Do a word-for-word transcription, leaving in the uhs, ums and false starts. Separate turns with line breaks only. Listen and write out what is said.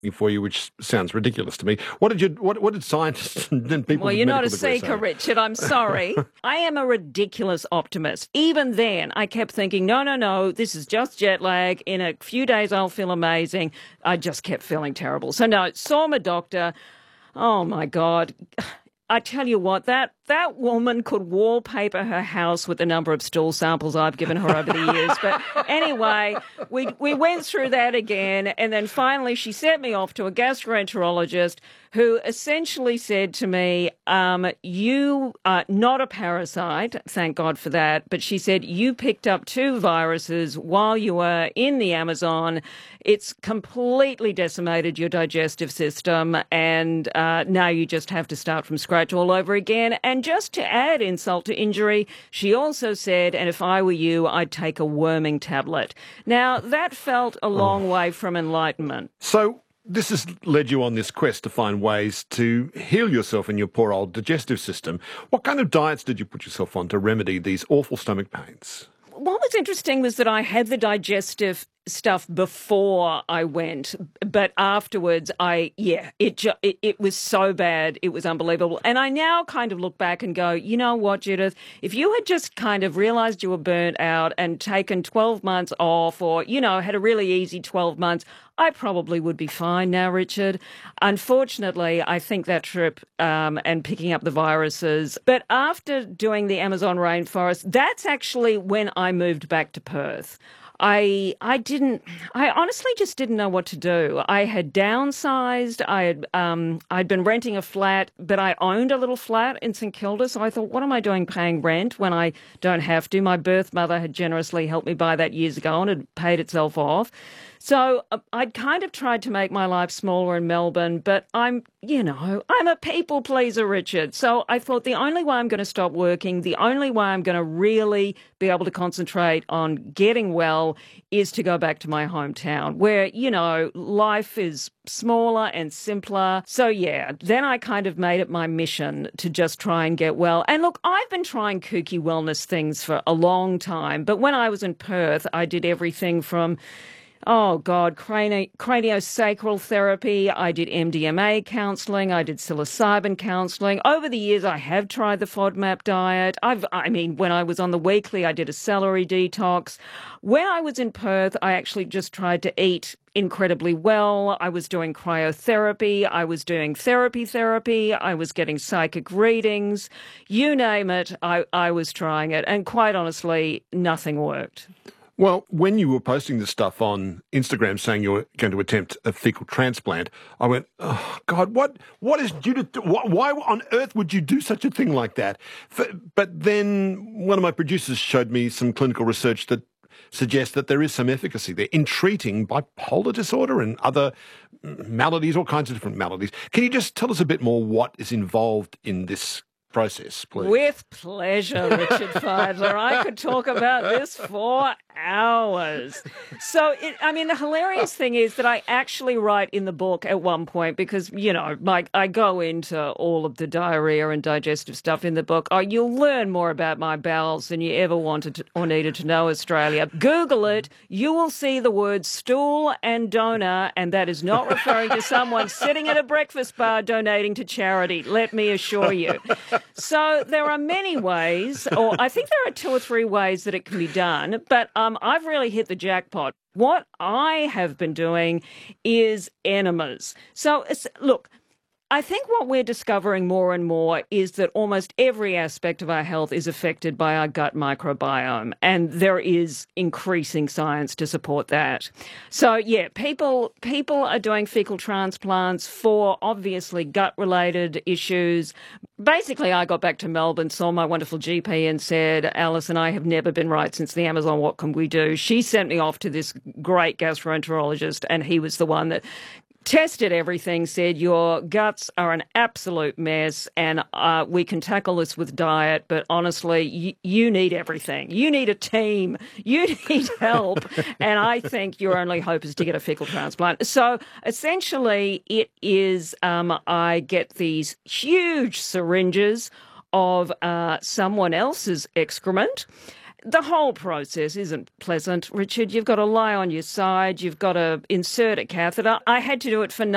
for you, which sounds ridiculous to me. What did you? What, what did scientists and people?
Well,
with
you're not a
medical degrees
seeker,
say?
Richard. I'm sorry. I am a ridiculous optimist. Even then, I kept thinking, no, no, no, this is just jet lag. In a few days, I'll feel amazing. I just kept feeling terrible. So no, saw my doctor. Oh my God. I tell you what, that, that woman could wallpaper her house with the number of stool samples I've given her over the years. But anyway, we we went through that again, and then finally she sent me off to a gastroenterologist who essentially said to me, um, you are not a parasite, thank God for that, but she said, you picked up two viruses while you were in the Amazon. It's completely decimated your digestive system, and uh, now you just have to start from scratch all over again. And just to add insult to injury, she also said, and if I were you, I'd take a worming tablet. Now, that felt a long way from enlightenment.
So this has led you on this quest to find ways to heal yourself and your poor old digestive system. What kind of diets did you put yourself on to remedy these awful stomach pains?
What was interesting was that I had the digestive stuff before I went, but afterwards, I, yeah, it, ju- it it was so bad, it was unbelievable. And I now kind of look back and go, you know what, Judith, if you had just kind of realised you were burnt out and taken twelve months off, or, you know, had a really easy twelve months, I probably would be fine now, Richard. Unfortunately, I think that trip um, and picking up the viruses, but after doing the Amazon rainforest, that's actually when I moved back to Perth. I I didn't I honestly just didn't know what to do. I had downsized. I had um I'd been renting a flat, but I owned a little flat in St Kilda. So I thought, what am I doing paying rent when I don't have to? My birth mother had generously helped me buy that years ago and had paid itself off. So uh, I'd kind of tried to make my life smaller in Melbourne, but I'm, you know, I'm a people pleaser, Richard. So I thought the only way I'm going to stop working, the only way I'm going to really be able to concentrate on getting well is to go back to my hometown where, you know, life is smaller and simpler. So, yeah, then I kind of made it my mission to just try and get well. And look, I've been trying kooky wellness things for a long time, but when I was in Perth, I did everything from Oh, God, crani- craniosacral therapy. I did M D M A counselling. I did psilocybin counselling. Over the years, I have tried the FODMAP diet. I've, I mean, when I was on the weekly, I did a celery detox. When I was in Perth, I actually just tried to eat incredibly well. I was doing cryotherapy. I was doing therapy therapy. I was getting psychic readings. You name it, I, I was trying it. And quite honestly, nothing worked.
Well, when you were posting this stuff on Instagram saying you were going to attempt a fecal transplant, I went, oh, God, what what is Judith, why, why on earth would you do such a thing like that? But then one of my producers showed me some clinical research that suggests that there is some efficacy there in treating bipolar disorder and other maladies, all kinds of different maladies. Can you just tell us a bit more what is involved in this process, please?
With pleasure, Richard Fidler. I could talk about this for hours. So, it, I mean, the hilarious thing is that I actually write in the book at one point because, you know, like I go into all of the diarrhea and digestive stuff in the book. Oh, you'll learn more about my bowels than you ever wanted to, or needed to know, Australia. Google it. You will see the words stool and donor, and that is not referring to someone sitting at a breakfast bar donating to charity, let me assure you. So there are many ways, or I think there are two or three ways that it can be done, but um, I've really hit the jackpot. What I have been doing is enemas. So, it's, look, I think what we're discovering more and more is that almost every aspect of our health is affected by our gut microbiome, and there is increasing science to support that. So, yeah, people people are doing fecal transplants for obviously gut-related issues. Basically, I got back to Melbourne, saw my wonderful G P and said, Alice and I have never been right since the Amazon, what can we do? She sent me off to this great gastroenterologist, and he was the one that tested everything, said your guts are an absolute mess and uh, we can tackle this with diet, but honestly, y- you need everything. You need a team. You need help. And I think your only hope is to get a fecal transplant. So essentially it is um, I get these huge syringes of uh, someone else's excrement. The whole process isn't pleasant, Richard. You've got to lie on your side. You've got to insert a catheter. I had to do it for